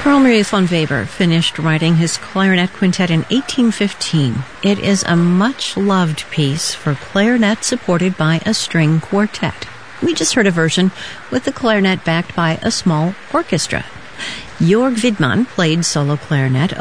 Carl Maria von Weber finished writing his clarinet quintet in 1815. It is a much-loved piece for clarinet supported by a string quartet. We just heard a version with the clarinet backed by a small orchestra. Jörg Widmann played solo clarinet,